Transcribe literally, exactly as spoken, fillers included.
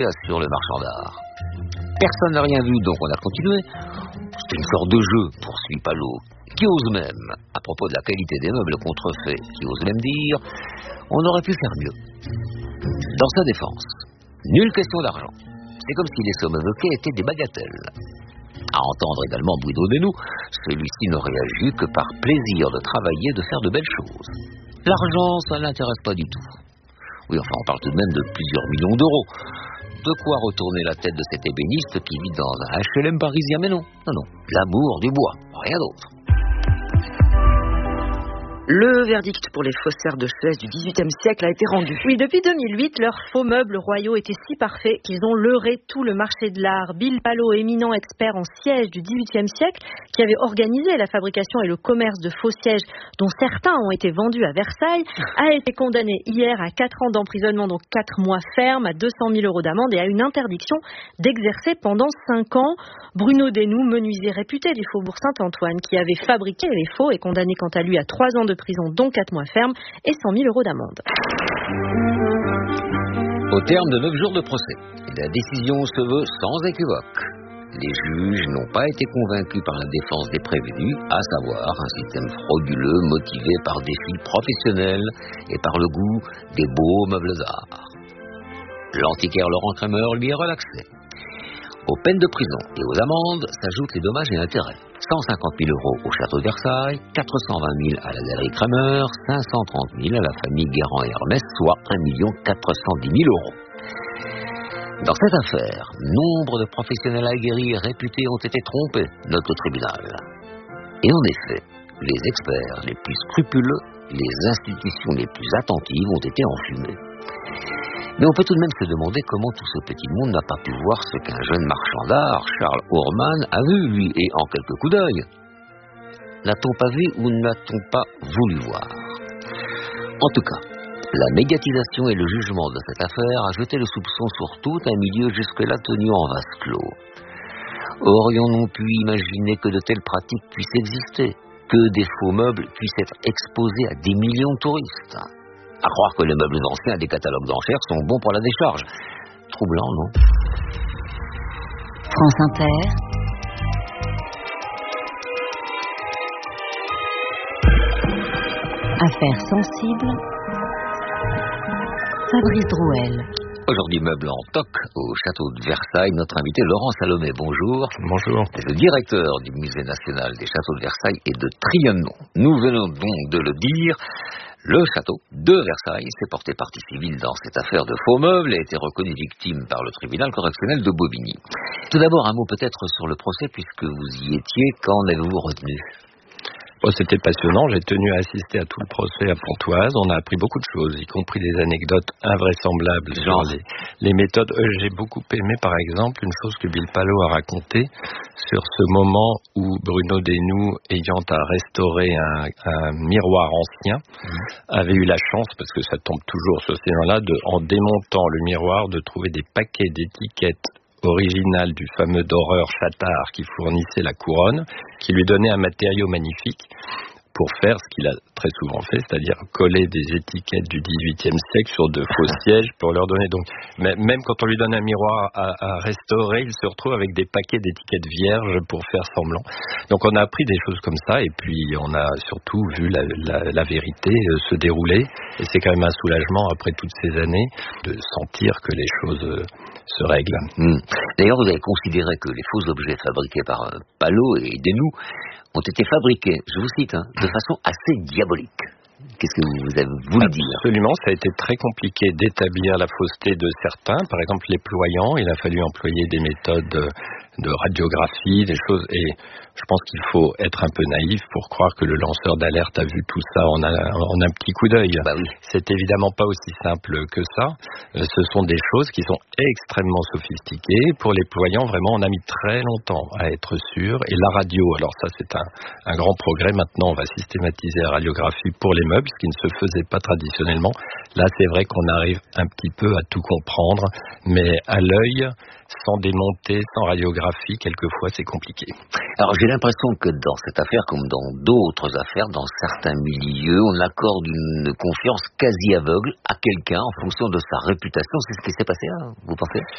sur le marchand d'art. Personne n'a rien vu, donc on a continué. C'était une sorte de jeu, poursuit Palot, qui ose même, à propos de la qualité des meubles contrefaits, qui ose même dire, on aurait pu faire mieux. Dans sa défense, nulle question d'argent. C'est comme si les sommes évoquées étaient des bagatelles. À entendre également Bruno Desnoux, celui-ci ne réagit que par plaisir de travailler, de faire de belles choses. L'argent, ça ne l'intéresse pas du tout. Oui, enfin, on parle tout de même de plusieurs millions d'euros. De quoi retourner la tête de cet ébéniste qui vit dans un H L M parisien, mais non, non, non, l'amour du bois, rien d'autre. Le verdict pour les faussaires de Suez du dix-huitième siècle a été rendu. Oui, depuis deux mille huit, leurs faux meubles royaux étaient si parfaits qu'ils ont leurré tout le marché de l'art. Bill Palot, éminent expert en sièges du dix-huitième siècle, qui avait organisé la fabrication et le commerce de faux sièges, dont certains ont été vendus à Versailles, a été condamné hier à quatre ans d'emprisonnement, donc quatre mois ferme, à deux cent mille euros d'amende et à une interdiction d'exercer pendant cinq ans. Bruno Desnoux, menuisier réputé du Faubourg Saint-Antoine, qui avait fabriqué les faux, est condamné quant à lui à trois ans de prison, dont quatre mois ferme et cent mille euros d'amende. Au terme de neuf jours de procès, la décision se veut sans équivoque. Les juges n'ont pas été convaincus par la défense des prévenus, à savoir un système frauduleux motivé par des filles professionnelles et par le goût des beaux meubles d'art. L'antiquaire Laurent Kremer lui est relaxé. Aux peines de prison et aux amendes s'ajoutent les dommages et intérêts. cent cinquante mille euros au château de Versailles, quatre cent vingt mille à la galerie Kremer, cinq cent trente mille à la famille Guérand et Hermès, soit un million quatre cent dix mille euros. Dans cette affaire, nombre de professionnels aguerris et réputés ont été trompés, note le tribunal. Et en effet, les experts les plus scrupuleux, les institutions les plus attentives ont été enfumées. Mais on peut tout de même se demander comment tout ce petit monde n'a pas pu voir ce qu'un jeune marchand d'art, Charles Oermann, a vu, lui, et en quelques coups d'œil. N'a-t-on pas vu ou n'a-t-on pas voulu voir? En tout cas, la médiatisation et le jugement de cette affaire a jeté le soupçon sur tout un milieu jusque-là tenu en vase clos. Aurions-nous pu imaginer que de telles pratiques puissent exister, que des faux meubles puissent être exposés à des millions de touristes? À croire que les meubles anciens des catalogues d'enchères sont bons pour la décharge. Troublant, non? France Inter. Affaires sensibles. Fabrice Drouel. Aujourd'hui, meuble en toc au château de Versailles. Notre invité Laurent Salomé, bonjour. Bonjour. C'est le directeur du musée national des châteaux de Versailles et de Trianon. Nous venons donc de le dire. Le château de Versailles s'est porté partie civile dans cette affaire de faux meubles et a été reconnu victime par le tribunal correctionnel de Bobigny. Tout d'abord, un mot peut-être sur le procès, puisque vous y étiez. Qu'en avez-vous retenu? Oh, c'était passionnant, j'ai tenu à assister à tout le procès à Pontoise. On a appris beaucoup de choses, y compris des anecdotes invraisemblables sur les, les méthodes. Euh, j'ai beaucoup aimé, par exemple, une chose que Bill Palot a racontée sur ce moment où Bruno Desnoux, ayant à restaurer un, un miroir ancien, mmh. avait eu la chance, parce que ça tombe toujours sur ces gens-là, de, en démontant le miroir, de trouver des paquets d'étiquettes original du fameux doreur Chattard qui fournissait la couronne, qui lui donnait un matériau magnifique pour faire ce qu'il a très souvent fait, c'est-à-dire coller des étiquettes du dix-huitième siècle sur de faux sièges pour leur donner. Donc, même quand on lui donne un miroir à, à restaurer, il se retrouve avec des paquets d'étiquettes vierges pour faire semblant. Donc on a appris des choses comme ça, et puis on a surtout vu la, la, la vérité se dérouler, et c'est quand même un soulagement après toutes ces années de sentir que les choses se règlent. Mmh. D'ailleurs, vous avez considéré que les faux objets fabriqués par euh, Palot et Desnoux ont été fabriqués, je vous cite, hein, de façon assez diabolique. Qu'est-ce que vous avez voulu dire? Absolument, ça a été très compliqué d'établir la fausseté de certains. Par exemple, les ployants, il a fallu employer des méthodes de radiographie, des choses, et je pense qu'il faut être un peu naïf pour croire que le lanceur d'alerte a vu tout ça en un, en un petit coup d'œil. Bah oui. C'est évidemment pas aussi simple que ça. Ce sont des choses qui sont extrêmement sophistiquées. Pour les ployants, vraiment, on a mis très longtemps à être sûr. Et la radio, alors ça, c'est un, un grand progrès. Maintenant, on va systématiser la radiographie pour les meubles, ce qui ne se faisait pas traditionnellement. Là, c'est vrai qu'on arrive un petit peu à tout comprendre, mais à l'œil, sans démonter, sans radiographie, quelquefois, c'est compliqué. Alors, j'ai l'impression que dans cette affaire, comme dans d'autres affaires, dans certains milieux, on accorde une confiance quasi aveugle à quelqu'un en fonction de sa réputation. C'est ce qui s'est passé là, vous pensez?